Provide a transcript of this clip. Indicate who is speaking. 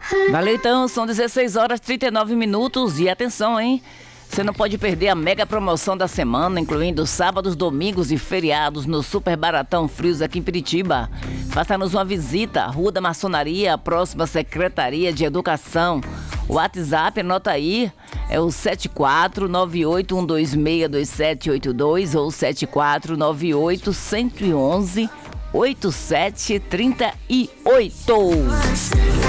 Speaker 1: Valeu, então, são 16 horas e 39 minutos e atenção, hein? Você não pode perder a mega promoção da semana, incluindo sábados, domingos e feriados no Super Baratão Frios aqui em Piritiba. Faça-nos uma visita, Rua da Maçonaria, próxima Secretaria de Educação. O WhatsApp, anota aí, é o 74981262782 ou 74981118738.